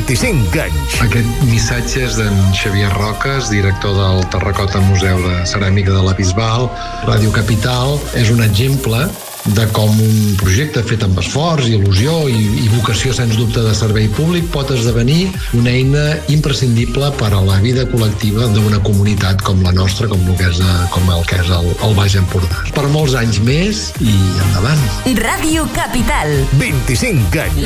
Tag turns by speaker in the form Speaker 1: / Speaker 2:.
Speaker 1: 25 anys.
Speaker 2: Aquest missatge és d'en Xavier Roques, director del Terracota Museu de Ceràmica de la Bisbal. Ràdio Capital és un exemple de com un projecte fet amb esforç, il·lusió i vocació, sens dubte, de servei públic pot esdevenir una eina imprescindible per a la vida col·lectiva d'una comunitat com la nostra, com el que és el Baix Empordà. Per molts anys més i endavant.
Speaker 3: Ràdio Capital.
Speaker 1: 25 anys.